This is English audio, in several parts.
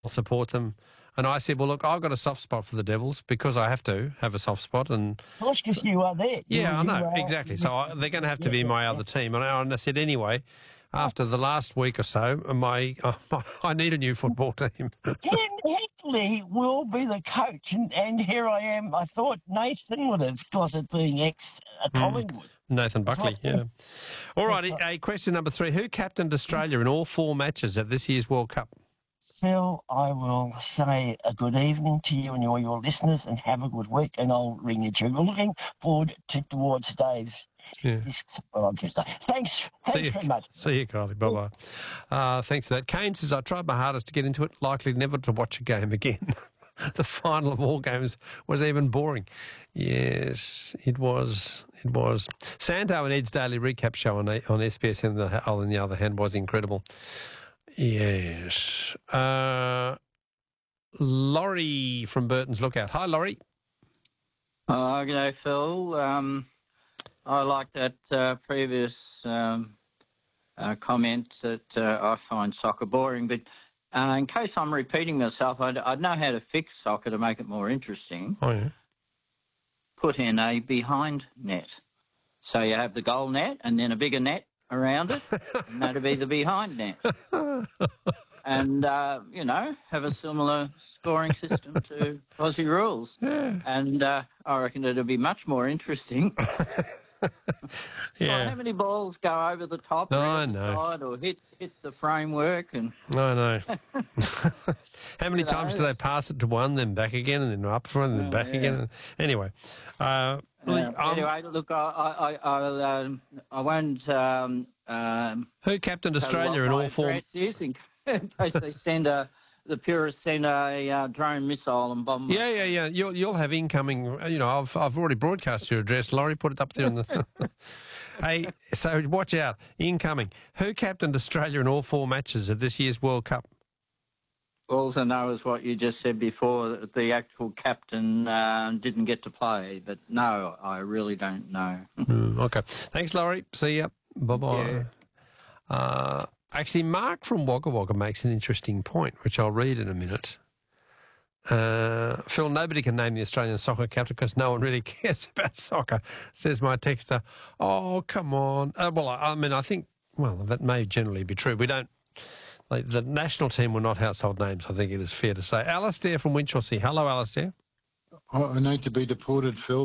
I'll support them. And I said, well, look, I've got a soft spot for the Devils because I have to have a soft spot. And Well, it's because you are there. yeah, I know, exactly. So they're going to have to be my other team. And I said, anyway, after the last week or so, I need a new football team. Lee will be the coach, and here I am. I thought Nathan would have got it being ex-Collingwood. Nathan Buckley, yeah. All righty, question number 3. Who captained Australia in all 4 matches at this year's World Cup? Phil, I will say a good evening to you and all your listeners and have a good week, and I'll ring you too. We're looking forward towards Dave's. Yeah. Thanks very much. See you, Kylie. Bye-bye. Thanks for that. Kane says, I tried my hardest to get into it, likely never to watch a game again. The final of all games was even boring. Yes, it was. It was. Santo and Ed's daily recap show on SBS on the other hand was incredible. Yes. Laurie from Burton's Lookout. Hi, Laurie. G'day, Phil. I like that previous comment that I find soccer boring, but in case I'm repeating myself, I'd know how to fix soccer to make it more interesting. Oh, yeah. Put in a behind net. So you have the goal net and then a bigger net around it, and that'd be the behind net. And, have a similar scoring system to Aussie rules. Yeah. And I reckon it'll be much more interesting. Yeah. Well, how many balls go over the top or side or hit the framework? And I know. How many times do they pass it to one, then back again, and then up for it, and then back again? Anyway. Anyway, look, I won't... who captained Australia in all 4... In case they the purists send a drone missile and bomb. Yeah. You'll have incoming. I've already broadcast your address. Laurie, put it up there in the. Hey, so watch out, incoming. Who captained Australia in all 4 matches at this year's World Cup? All I know is what you just said before. That the actual captain didn't get to play, but no, I really don't know. Okay, thanks, Laurie. See ya. Bye bye. Yeah. Actually, Mark from Wagga Wagga makes an interesting point, which I'll read in a minute. Phil, nobody can name the Australian soccer captain because no one really cares about soccer, says my texter. Oh, come on. I think, that may generally be true. We don't, the national team were not household names, I think it is fair to say. Alistair from Winchelsea. Hello, Alistair. I need to be deported, Phil.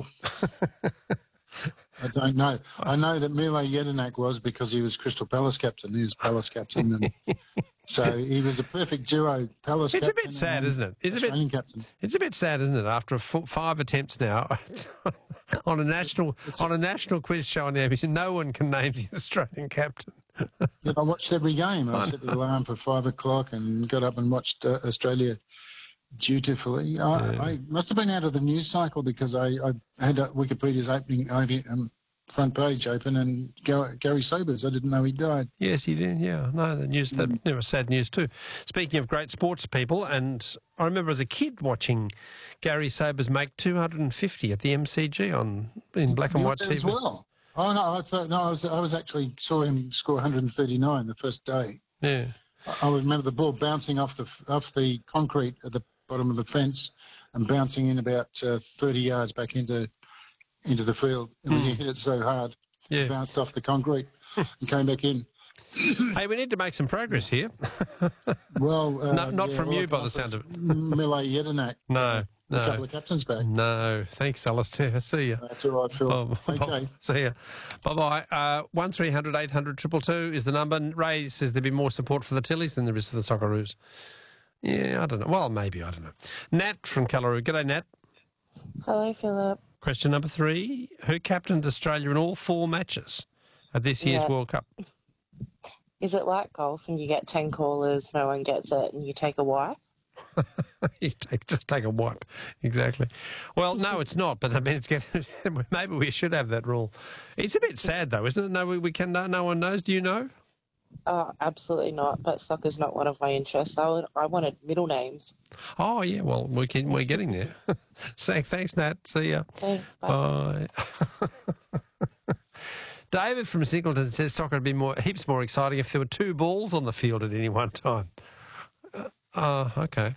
I don't know. I know that Mile Jedinak was because he was Crystal Palace captain. He was Palace captain. And so he was a perfect duo, Palace captain. It's a bit sad, isn't it? It's a bit sad, isn't it? After 5 attempts now on a national quiz show on the ABC, no one can name the Australian captain. Yeah, I watched every game. I set the alarm for 5 o'clock and got up and watched Australia dutifully. I must have been out of the news cycle because I had Wikipedia's opening front page open and Gary Sobers, I didn't know he died. Yes, he did, yeah. No, the news, that was sad news too. Speaking of great sports people, and I remember as a kid watching Gary Sobers make 250 at the MCG in black and white TV. As well. Oh, no, I was actually saw him score 139 the first day. Yeah. I remember the ball bouncing off the concrete at the bottom of the fence and bouncing in about 30 yards back into the field. And when you hit it so hard, it bounced off the concrete and came back in. Hey, we need to make some progress here. Well, not from you by the sound of it. Mile Jedinak. No. A couple of captains back. No. Thanks, Alistair. See you. That's all right, Phil. Okay. See you. Bye-bye. 1300 800 222 is the number. Ray says there'd be more support for the Tillies than there is for the Socceroos. Yeah, I don't know. Well, maybe. I don't know. Nat from Callaroo. G'day, Nat. Hello, Philip. Question number 3. Who captained Australia in all 4 matches at this year's World Cup? Is it like golf and you get 10 callers, no one gets it, and you take a wipe? Just take a wipe, exactly. Well, no, it's not. But I mean, maybe we should have that rule. It's a bit sad, though, isn't it? No, no one knows. Do you know? Absolutely not. But soccer's not one of my interests. I wanted middle names. Oh yeah, well we're getting there. So thanks, Nat. See ya. Thanks. Bye. David from Singleton says soccer would be heaps more exciting if there were 2 balls on the field at any one time. Okay.